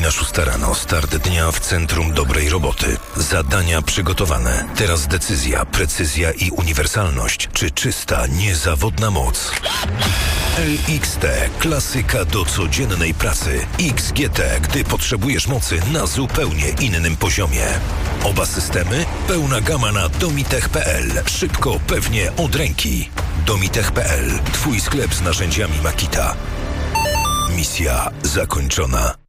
Godzina 6 rano, start dnia w centrum dobrej roboty. Zadania przygotowane. Teraz decyzja, precyzja i uniwersalność. Czy czysta, niezawodna moc? LXT. Klasyka do codziennej pracy. XGT, gdy potrzebujesz mocy na zupełnie innym poziomie. Oba systemy? Pełna gama na domitech.pl. Szybko, pewnie, od ręki. Domitech.pl. Twój sklep z narzędziami Makita. Misja zakończona.